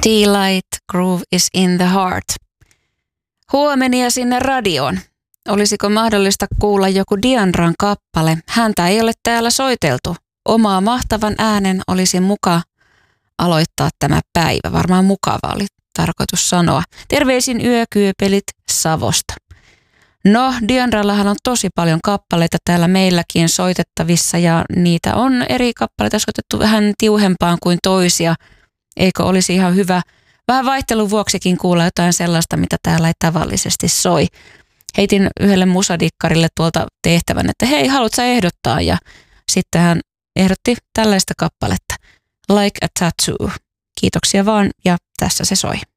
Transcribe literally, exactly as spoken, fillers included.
Tea Light, Groove is in the Heart. Huomenia sinne radioon. Olisiko mahdollista kuulla joku Diandran kappale? Häntä ei ole täällä soiteltu. Omaa mahtavan äänen olisi muka aloittaa tämä päivä. Varmaan mukava oli tarkoitus sanoa. Terveisin Yökyöpelit Savosta. No, Diandrallahan on tosi paljon kappaleita täällä meilläkin soitettavissa ja niitä on eri kappaleita soitettu vähän tiuhempaan kuin toisia. Eikö olisi ihan hyvä vähän vaihtelun vuoksikin kuulla jotain sellaista, mitä täällä ei tavallisesti soi. Heitin yhdelle musadikkarille tuolta tehtävän, että hei, haluatko sä ehdottaa? Ja sitten hän ehdotti tällaista kappaletta, Like a Tattoo. Kiitoksia vaan ja tässä se soi.